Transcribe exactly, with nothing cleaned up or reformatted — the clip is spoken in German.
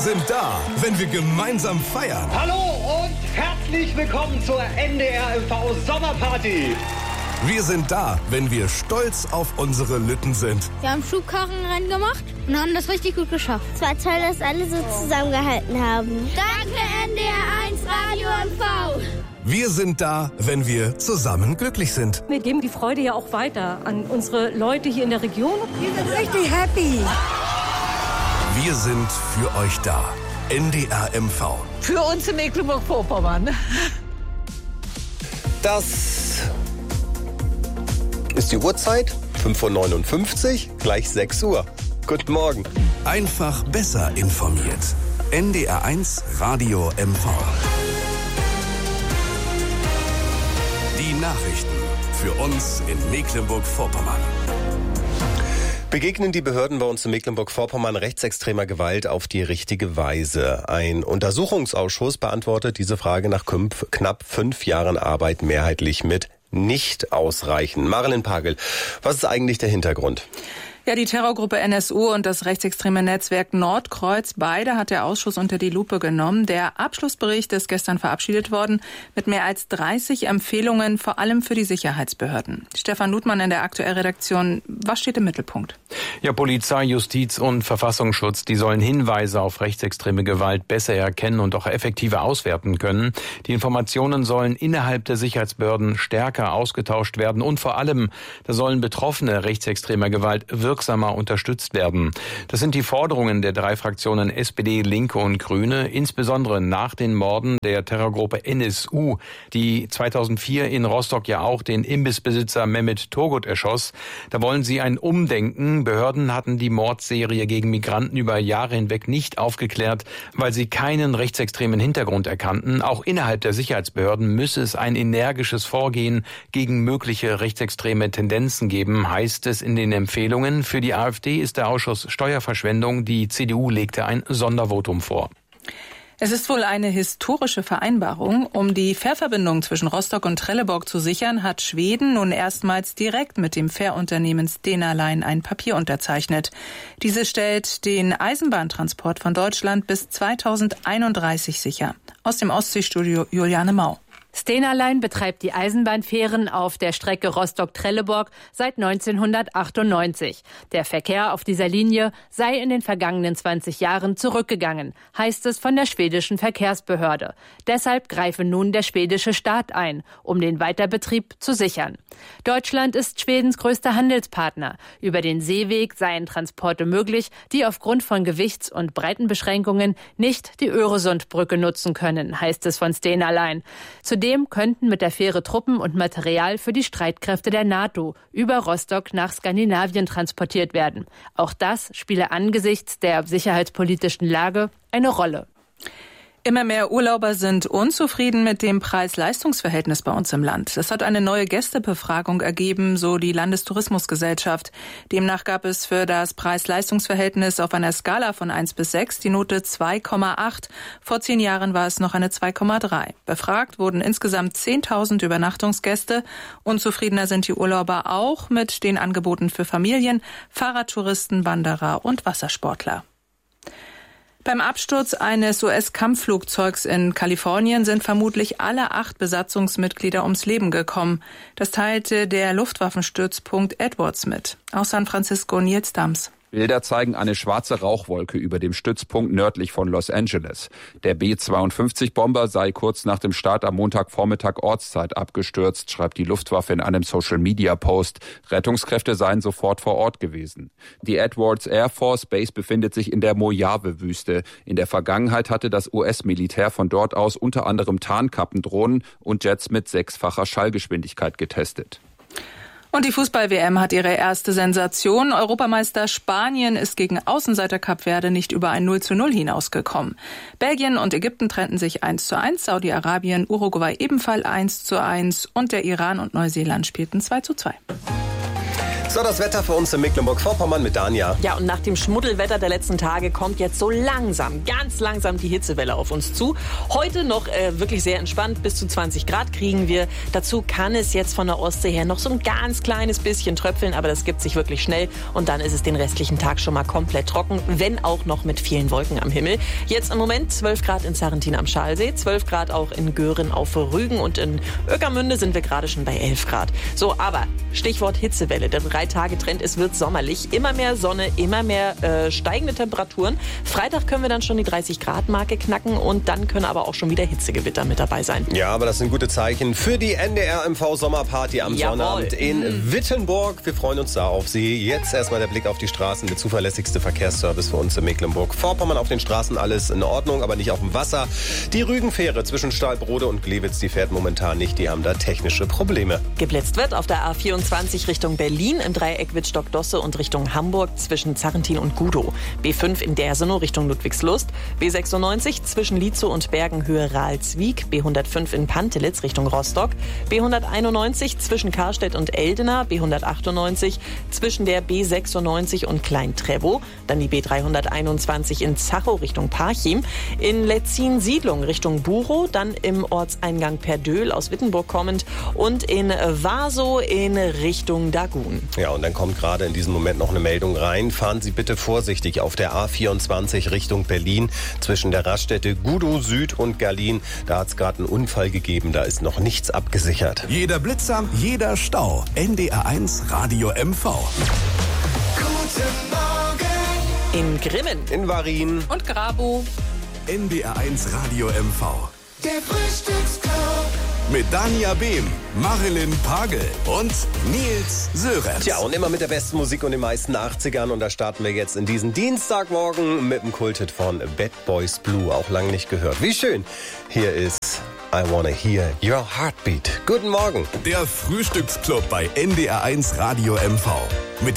sind da, wenn wir gemeinsam feiern. Hallo und herzlich willkommen zur N D R M V Sommerparty. Wir sind da, wenn wir stolz auf unsere Lütten sind. Wir haben Schubkarrenrennen gemacht und haben das richtig gut geschafft. Es war toll, dass alle so zusammengehalten haben. Danke N D R eins Radio M V. Wir sind da, wenn wir zusammen glücklich sind. Wir geben die Freude ja auch weiter an unsere Leute hier in der Region. Wir sind richtig happy. Wir sind für euch da. N D R M V. Für uns in Mecklenburg-Vorpommern. Das ist die Uhrzeit. fünf Uhr neunundfünfzig, gleich sechs Uhr. Guten Morgen. Einfach besser informiert. N D R eins Radio M V. Die Nachrichten für uns in Mecklenburg-Vorpommern. Begegnen die Behörden bei uns in Mecklenburg-Vorpommern rechtsextremer Gewalt auf die richtige Weise? Ein Untersuchungsausschuss beantwortet diese Frage nach knapp fünf Jahren Arbeit mehrheitlich mit nicht ausreichen. Marilyn Pagel, was ist eigentlich der Hintergrund? Ja, die Terrorgruppe N S U und das rechtsextreme Netzwerk Nordkreuz, beide hat der Ausschuss unter die Lupe genommen. Der Abschlussbericht ist gestern verabschiedet worden mit mehr als dreißig Empfehlungen, vor allem für die Sicherheitsbehörden. Stefan Ludmann in der Aktuellredaktion, was steht im Mittelpunkt? Ja, Polizei, Justiz und Verfassungsschutz, die sollen Hinweise auf rechtsextreme Gewalt besser erkennen und auch effektiver auswerten können. Die Informationen sollen innerhalb der Sicherheitsbehörden stärker ausgetauscht werden und vor allem, da sollen Betroffene rechtsextremer Gewalt wirklich wirksamer unterstützt werden. Das sind die Forderungen der drei Fraktionen S P D, Linke und Grüne, insbesondere nach den Morden der Terrorgruppe N S U, die zweitausendvier in Rostock ja auch den Imbissbesitzer Mehmet Turgut erschoss. Da wollen sie ein Umdenken. Behörden hatten die Mordserie gegen Migranten über Jahre hinweg nicht aufgeklärt, weil sie keinen rechtsextremen Hintergrund erkannten. Auch innerhalb der Sicherheitsbehörden müsse es ein energisches Vorgehen gegen mögliche rechtsextreme Tendenzen geben, heißt es in den Empfehlungen. Für die AfD ist der Ausschuss Steuerverschwendung. Die C D U legte ein Sondervotum vor. Es ist wohl eine historische Vereinbarung. Um die Fährverbindung zwischen Rostock und Trelleborg zu sichern, hat Schweden nun erstmals direkt mit dem Fährunternehmen Stena Line ein Papier unterzeichnet. Diese stellt den Eisenbahntransport von Deutschland bis zweitausendeinunddreißig sicher. Aus dem Ostseestudio Juliane Mau. Stena Line betreibt die Eisenbahnfähren auf der Strecke Rostock-Trelleborg seit neunzehnhundertachtundneunzig. Der Verkehr auf dieser Linie sei in den vergangenen zwanzig Jahren zurückgegangen, heißt es von der schwedischen Verkehrsbehörde. Deshalb greife nun der schwedische Staat ein, um den Weiterbetrieb zu sichern. Deutschland ist Schwedens größter Handelspartner. Über den Seeweg seien Transporte möglich, die aufgrund von Gewichts- und Breitenbeschränkungen nicht die Öresundbrücke nutzen können, heißt es von Stena Line. Zudem könnten mit der Fähre Truppen und Material für die Streitkräfte der NATO über Rostock nach Skandinavien transportiert werden. Auch das spiele angesichts der sicherheitspolitischen Lage eine Rolle. Immer mehr Urlauber sind unzufrieden mit dem Preis-Leistungs-Verhältnis bei uns im Land. Das hat eine neue Gästebefragung ergeben, so die Landestourismusgesellschaft. Demnach gab es für das Preis-Leistungs-Verhältnis auf einer Skala von eins bis sechs die Note zwei Komma acht. Vor zehn Jahren war es noch eine zwei Komma drei. Befragt wurden insgesamt zehntausend Übernachtungsgäste. Unzufriedener sind die Urlauber auch mit den Angeboten für Familien, Fahrradtouristen, Wanderer und Wassersportler. Beim Absturz eines U S-Kampfflugzeugs in Kalifornien sind vermutlich alle acht Besatzungsmitglieder ums Leben gekommen. Das teilte der Luftwaffenstützpunkt Edwards mit. Aus San Francisco Nils Dams. Bilder zeigen eine schwarze Rauchwolke über dem Stützpunkt nördlich von Los Angeles. Der B zweiundfünfzig-Bomber sei kurz nach dem Start am Montagvormittag Ortszeit abgestürzt, schreibt die Luftwaffe in einem Social-Media-Post. Rettungskräfte seien sofort vor Ort gewesen. Die Edwards Air Force Base befindet sich in der Mojave-Wüste. In der Vergangenheit hatte das U S-Militär von dort aus unter anderem Tarnkappendrohnen und Jets mit sechsfacher Schallgeschwindigkeit getestet. Und die Fußball-W M hat ihre erste Sensation. Europameister Spanien ist gegen Außenseiter Kap Verde nicht über ein null zu null hinausgekommen. Belgien und Ägypten trennten sich eins zu eins, Saudi-Arabien, Uruguay ebenfalls eins zu eins und der Iran und Neuseeland spielten zwei zu zwei. So, das Wetter für uns in Mecklenburg-Vorpommern mit Dania. Ja, und nach dem Schmuddelwetter der letzten Tage kommt jetzt so langsam, ganz langsam die Hitzewelle auf uns zu. Heute noch äh, wirklich sehr entspannt, bis zu zwanzig Grad kriegen wir. Dazu kann es jetzt von der Ostsee her noch so ein ganz kleines bisschen tröpfeln, aber das gibt sich wirklich schnell. Und dann ist es den restlichen Tag schon mal komplett trocken, wenn auch noch mit vielen Wolken am Himmel. Jetzt im Moment zwölf Grad in Sarrentin am Schalsee, zwölf Grad auch in Göhren auf Rügen und in Ueckermünde sind wir gerade schon bei elf Grad. So, aber Stichwort Hitzewelle. Der Drei-Tage-Trend, es wird sommerlich. Immer mehr Sonne, immer mehr äh, steigende Temperaturen. Freitag können wir dann schon die dreißig Grad Marke knacken und dann können aber auch schon wieder Hitzegewitter mit dabei sein. Ja, aber das sind gute Zeichen für die N D R M V Sommerparty am Jawohl. Sonnabend in Mhm. Wittenburg. Wir freuen uns da auf Sie. Jetzt erstmal der Blick auf die Straßen. Der zuverlässigste Verkehrsservice für uns in Mecklenburg-Vorpommern. Auf den Straßen alles in Ordnung, aber nicht auf dem Wasser. Die Rügenfähre zwischen Stahlbrode und Glewitz, die fährt momentan nicht. Die haben da technische Probleme. Geblitzt wird auf der A vierundzwanzig Richtung Berlin, im Dreieck Wittstock-Dosse und Richtung Hamburg zwischen Zarrentin und Gudow. B fünf in Dersenow Richtung Ludwigslust. B sechsundneunzig zwischen Lietzow und Bergenhöhe Ralswiek. B hundertfünf in Pantelitz Richtung Rostock. B hunderteinundneunzig zwischen Karstedt und Eldena. B hundertachtundneunzig zwischen der B sechsundneunzig und Klein-Trebow. Dann die B dreihunderteinundzwanzig in Zachow Richtung Parchim. In Letzin-Siedlung Richtung Burow. Dann im Ortseingang Perdöhl aus Wittenburg kommend. Und in Wasow in Richtung Dagun. Ja, und dann kommt gerade in diesem Moment noch eine Meldung rein. Fahren Sie bitte vorsichtig auf der A vierundzwanzig Richtung Berlin zwischen der Raststätte Gudow Süd und Gallin. Da hat es gerade einen Unfall gegeben. Da ist noch nichts abgesichert. Jeder Blitzer, jeder Stau. N D R eins Radio M V. Guten Morgen. In Grimmen. In Varin. Und Grabow. N D R eins Radio M V. Der Frühstücksclub. Mit Dania Behm, Marilyn Pagel und Nils Sörensen. Tja, und immer mit der besten Musik und den meisten achtzigern. Und da starten wir jetzt in diesen Dienstagmorgen mit dem Kulthit von Bad Boys Blue. Auch lange nicht gehört. Wie schön. Hier ist I Wanna Hear Your Heartbeat. Guten Morgen. Der Frühstücksclub bei N D R eins Radio M V. Mit